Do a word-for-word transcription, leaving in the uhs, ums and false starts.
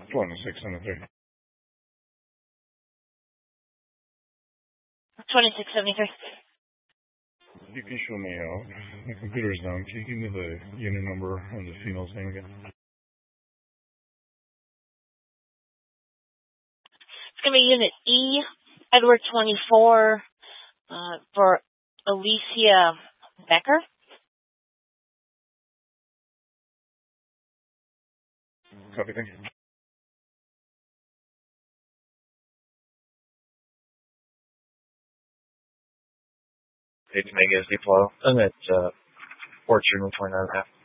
twenty-six seventy-three. twenty-six seventy-three. You can show me out. The computer's down. Can you give me the unit number and the female's name again? It's going to be Unit E, Edward twenty-four, uh, for Alicia Becker. Copy, thank you. Eight Mega S D Flow. I'm at uh, Fortune twenty-nine and a half.